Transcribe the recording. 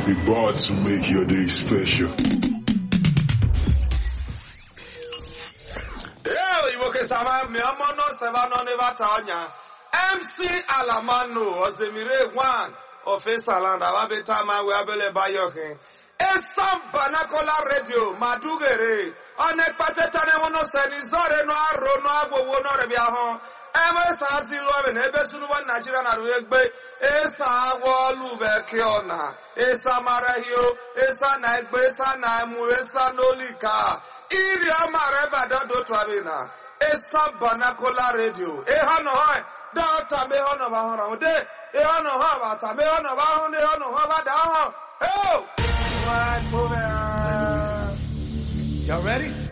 We bought to make your day special. MC Alamano Ozemire one of Esalanda Wabetama Wabele Bayoke. Esam Banakola Radio Madugere on a patetane wono senizore no aro no agbo no rebiahon. MS Azilo and Ebesunu Nigeria na Rugbe. Esa wolu bekiona. Esa marahio. Esa naigbe. Esa naimu. Esa nolika. Iri amareba dodo twabina. Esa Banakola Radio. Ehano hoi. Data me hono bahora. De. Ehano hoi bata. Me hono bahon. Ehano hoi bata. Oh! Y'all ready?